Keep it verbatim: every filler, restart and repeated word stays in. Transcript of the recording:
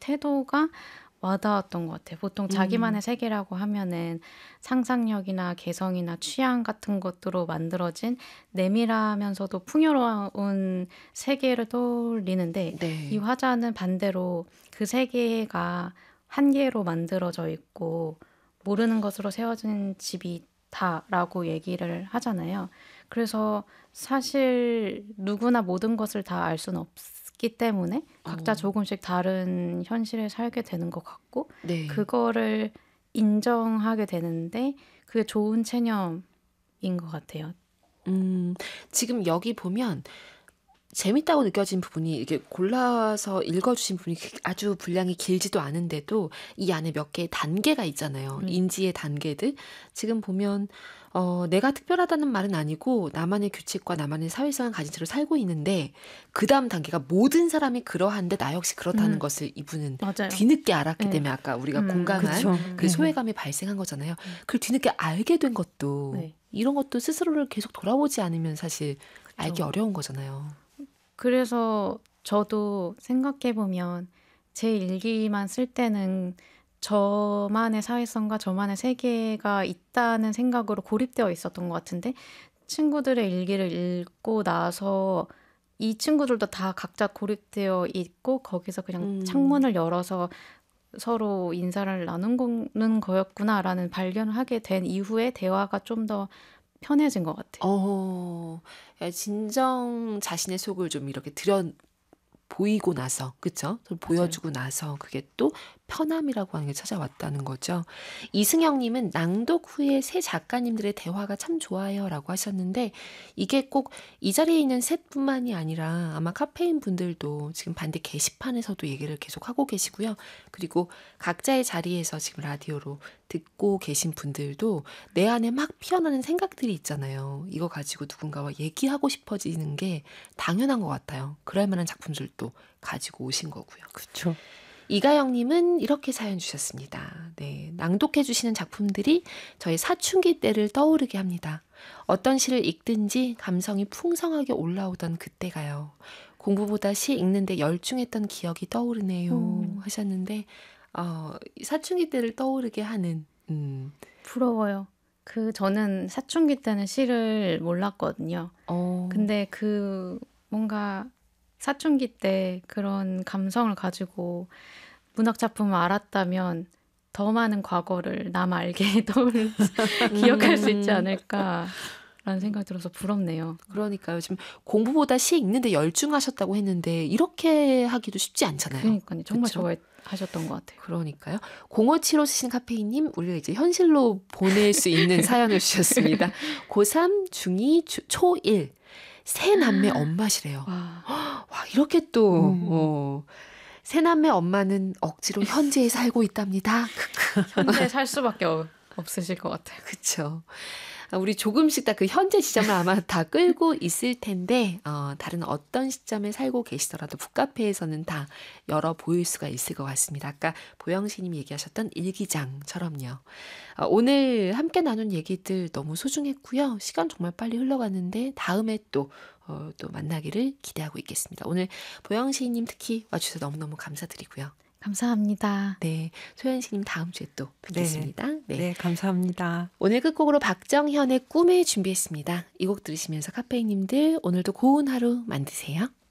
태도가 와닿았던 것 같아요. 보통 자기만의 음. 세계라고 하면은 상상력이나 개성이나 취향 같은 것으로 만들어진 내밀하면서도 풍요로운 세계를 떠올리는데 이 네. 화자는 반대로 그 세계가 한계로 만들어져 있고 모르는 것으로 세워진 집이 다라고 얘기를 하잖아요. 그래서 사실 누구나 모든 것을 다 알 수는 없기 때문에 각자 어. 조금씩 다른 현실을 살게 되는 것 같고 네. 그거를 인정하게 되는데 그게 좋은 체념인 것 같아요. 음. 지금 여기 보면 재밌다고 느껴진 부분이 이렇게 골라서 읽어주신 부분이 아주 분량이 길지도 않은데도 이 안에 몇 개의 단계가 있잖아요. 음. 인지의 단계들. 지금 보면 어, 내가 특별하다는 말은 아니고 나만의 규칙과 나만의 사회성을 가진 채로 살고 있는데 그 다음 단계가 모든 사람이 그러한데 나 역시 그렇다는 음. 것을 이분은 맞아요. 뒤늦게 알았기 네. 때문에 아까 우리가 음. 공감한 그쵸. 그 네. 소외감이 발생한 거잖아요. 그걸 뒤늦게 알게 된 것도 네. 이런 것도 스스로를 계속 돌아보지 않으면 사실 알기 그쵸. 어려운 거잖아요. 그래서 저도 생각해보면 제 일기만 쓸 때는 저만의 사회성과 저만의 세계가 있다는 생각으로 고립되어 있었던 것 같은데 친구들의 일기를 읽고 나서 이 친구들도 다 각자 고립되어 있고 거기서 그냥 음. 창문을 열어서 서로 인사를 나누는 거였구나라는 발견을 하게 된 이후에 대화가 좀 더 편해진 것 같아요. 어, 진정 자신의 속을 좀 이렇게 들여 보이고 나서, 그쵸? 좀 보여주고 나서 그게 또 편함이라고 하는 게 찾아왔다는 거죠. 이승영님은 낭독 후에 새 작가님들의 대화가 참 좋아요 라고 하셨는데 이게 꼭 이 자리에 있는 셋뿐만이 아니라 아마 카페인 분들도 지금 반대 게시판에서도 얘기를 계속 하고 계시고요. 그리고 각자의 자리에서 지금 라디오로 듣고 계신 분들도 내 안에 막 피어나는 생각들이 있잖아요. 이거 가지고 누군가와 얘기하고 싶어지는 게 당연한 것 같아요. 그럴 만한 작품들도 가지고 오신 거고요. 그쵸. 이가영님은 이렇게 사연 주셨습니다. 네, 낭독해 주시는 작품들이 저의 사춘기 때를 떠오르게 합니다. 어떤 시를 읽든지 감성이 풍성하게 올라오던 그때가요. 공부보다 시 읽는데 열중했던 기억이 떠오르네요. 음. 하셨는데 어, 사춘기 때를 떠오르게 하는 음. 부러워요. 그 저는 사춘기 때는 시를 몰랐거든요. 어. 근데 그 뭔가 사춘기 때 그런 감성을 가지고 문학 작품을 알았다면 더 많은 과거를 남 알게 떠올 기억할 수 있지 않을까라는 생각이 들어서 부럽네요. 그러니까요. 지금 공부보다 시 읽는데 열중하셨다고 했는데 이렇게 하기도 쉽지 않잖아요. 그러니까요. 정말 그쵸? 좋아하셨던 것 같아요. 그러니까요. 공오칠오 쓰신 카페인님, 우리가 이제 현실로 보낼 수 있는 사연을 주셨습니다. 고삼, 중이, 주, 초일. 세 남매 엄마시래요. 와. 와, 이렇게 또, 음. 어, 세 남매 엄마는 억지로 현재에 살고 있답니다. 현재 살 수밖에 없- 없으실 것 같아요. 그쵸. 우리 조금씩 다 그 현재 시점을 아마 다 끌고 있을 텐데, 어, 다른 어떤 시점에 살고 계시더라도 북카페에서는 다 열어 보일 수가 있을 것 같습니다. 아까 보영씨님이 얘기하셨던 일기장처럼요. 어, 오늘 함께 나눈 얘기들 너무 소중했고요. 시간 정말 빨리 흘러갔는데 다음에 또, 어, 또 만나기를 기대하고 있겠습니다. 오늘 보영씨님 특히 와주셔서 너무너무 감사드리고요. 감사합니다. 네, 소연씨님 다음 주에 또 뵙겠습니다. 네. 네. 네, 감사합니다. 오늘 끝곡으로 박정현의 꿈에 준비했습니다. 이 곡 들으시면서 카페인님들 오늘도 고운 하루 만드세요.